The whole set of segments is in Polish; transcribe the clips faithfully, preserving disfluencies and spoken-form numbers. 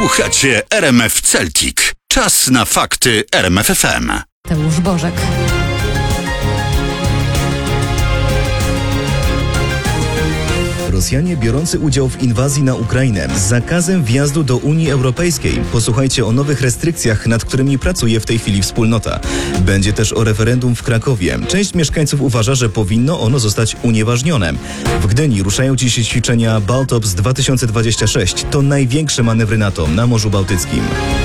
Słuchacie R M F Celtic. Czas na fakty R M F F M. Mateusz Bożek. Rosjanie biorący udział w inwazji na Ukrainę z zakazem wjazdu do Unii Europejskiej. Posłuchajcie o nowych restrykcjach, nad którymi pracuje w tej chwili wspólnota. Będzie też o referendum w Krakowie. Część mieszkańców uważa, że powinno ono zostać unieważnione. W Gdyni ruszają dziś ćwiczenia Baltops dwa tysiące dwadzieścia sześć. To największe manewry NATO na Morzu Bałtyckim.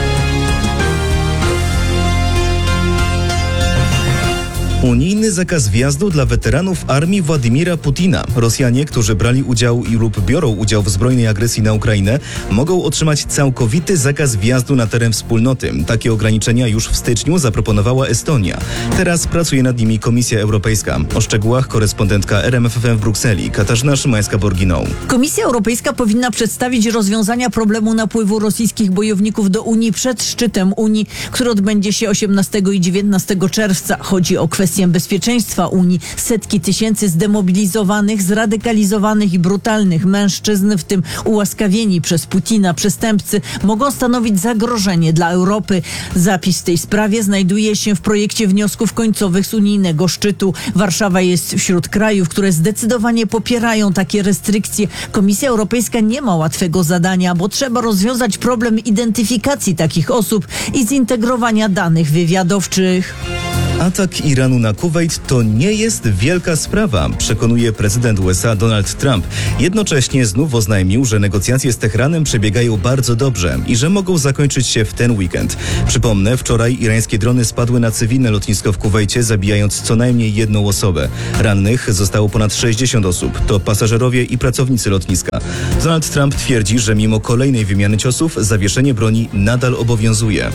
Unijny zakaz wjazdu dla weteranów armii Władimira Putina. Rosjanie, którzy brali udział i lub biorą udział w zbrojnej agresji na Ukrainę, mogą otrzymać całkowity zakaz wjazdu na teren wspólnoty. Takie ograniczenia już w styczniu zaproponowała Estonia. Teraz pracuje nad nimi Komisja Europejska. O szczegółach korespondentka R M F F M w Brukseli, Katarzyna Szymańska-Borginą. Komisja Europejska powinna przedstawić rozwiązania problemu napływu rosyjskich bojowników do Unii przed szczytem Unii, który odbędzie się osiemnastego i dziewiętnastego czerwca. Chodzi o kwestię bezpieczeństwa Unii. Setki tysięcy zdemobilizowanych, zradykalizowanych i brutalnych mężczyzn, w tym ułaskawieni przez Putina przestępcy, mogą stanowić zagrożenie dla Europy. Zapis w tej sprawie znajduje się w projekcie wniosków końcowych z unijnego szczytu. Warszawa jest wśród krajów, które zdecydowanie popierają takie restrykcje. Komisja Europejska nie ma łatwego zadania, bo trzeba rozwiązać problem identyfikacji takich osób i zintegrowania danych wywiadowczych. Atak Iranu na Kuwejt to nie jest wielka sprawa, przekonuje prezydent U S A Donald Trump. Jednocześnie znów oznajmił, że negocjacje z Teheranem przebiegają bardzo dobrze i że mogą zakończyć się w ten weekend. Przypomnę, wczoraj irańskie drony spadły na cywilne lotnisko w Kuwejcie, zabijając co najmniej jedną osobę. Rannych zostało ponad sześćdziesiąt osób. To pasażerowie i pracownicy lotniska. Donald Trump twierdzi, że mimo kolejnej wymiany ciosów zawieszenie broni nadal obowiązuje.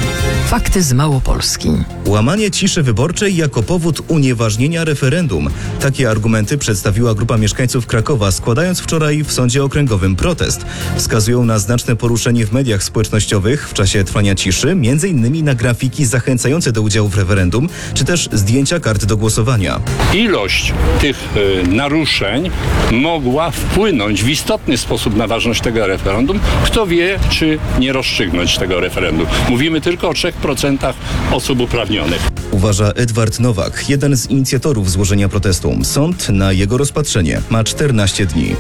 Fakty z Małopolski. Łamanie ciszy wyborczej jako powód unieważnienia referendum. Takie argumenty przedstawiła grupa mieszkańców Krakowa, składając wczoraj w sądzie okręgowym protest. Wskazują na znaczne poruszenie w mediach społecznościowych w czasie trwania ciszy, między innymi na grafiki zachęcające do udziału w referendum, czy też zdjęcia kart do głosowania. Ilość tych y, naruszeń mogła wpłynąć w istotny sposób na ważność tego referendum. Kto wie, czy nie rozstrzygnąć tego referendum. Mówimy tylko o trzech procentach osób uprawnionych. Uważa Edward Nowak, jeden z inicjatorów złożenia protestu. Sąd na jego rozpatrzenie ma czternaście dni.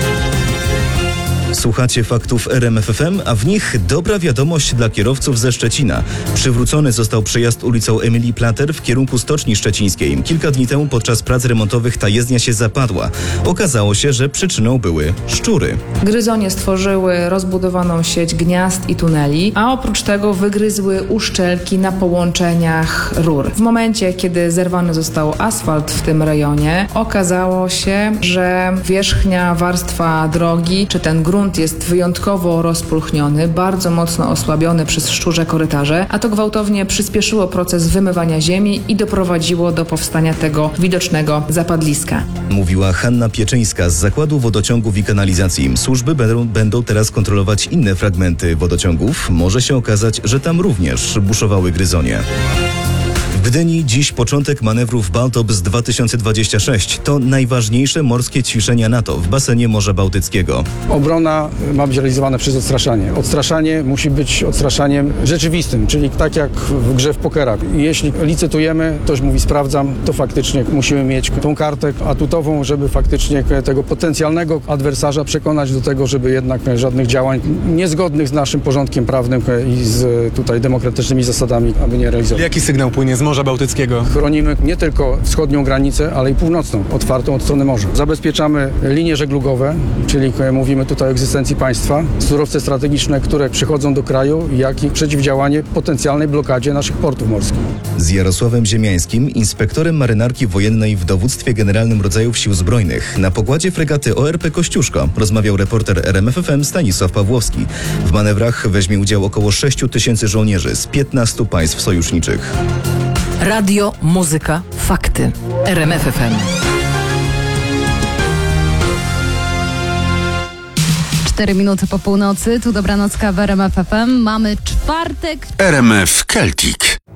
Słuchacie faktów R M F F M, a w nich dobra wiadomość dla kierowców ze Szczecina. Przywrócony został przejazd ulicą Emilii Plater w kierunku Stoczni Szczecińskiej. Kilka dni temu podczas prac remontowych ta jezdnia się zapadła. Okazało się, że przyczyną były szczury. Gryzonie stworzyły rozbudowaną sieć gniazd i tuneli, a oprócz tego wygryzły uszczelki na połączeniach rur. W momencie, kiedy zerwany został asfalt w tym rejonie, okazało się, że wierzchnia warstwa drogi, czy ten grunt jest wyjątkowo rozpulchniony, bardzo mocno osłabiony przez szczurze korytarze, a to gwałtownie przyspieszyło proces wymywania ziemi i doprowadziło do powstania tego widocznego zapadliska. Mówiła Hanna Pieczyńska z Zakładu Wodociągów i Kanalizacji. Służby będą, będą teraz kontrolować inne fragmenty wodociągów. Może się okazać, że tam również buszowały gryzonie. W Gdyni dziś początek manewrów Baltops dwa tysiące dwadzieścia sześć. To najważniejsze morskie ćwiczenia NATO w basenie Morza Bałtyckiego. Obrona ma być realizowana przez odstraszanie. Odstraszanie musi być odstraszaniem rzeczywistym, czyli tak jak w grze w pokera. Jeśli licytujemy, ktoś mówi sprawdzam, to faktycznie musimy mieć tą kartę atutową, żeby faktycznie tego potencjalnego adwersarza przekonać do tego, żeby jednak żadnych działań niezgodnych z naszym porządkiem prawnym i z tutaj demokratycznymi zasadami, aby nie realizować. Jaki sygnał płynie z Morza Bałtyckiego? Chronimy nie tylko wschodnią granicę, ale i północną, otwartą od strony morza. Zabezpieczamy linie żeglugowe, czyli mówimy tutaj o egzystencji państwa, surowce strategiczne, które przychodzą do kraju, jak i przeciwdziałanie potencjalnej blokadzie naszych portów morskich. Z Jarosławem Ziemiańskim, inspektorem marynarki wojennej w Dowództwie Generalnym Rodzajów Sił Zbrojnych, na pokładzie fregaty O R P Kościuszko rozmawiał reporter R M F F M Stanisław Pawłowski. W manewrach weźmie udział około sześć tysięcy żołnierzy z piętnastu państw sojuszniczych. Radio, muzyka, fakty. R M F F M. Cztery minuty po północy, tu dobranocka w R M F F M. Mamy czwartek. R M F Celtic.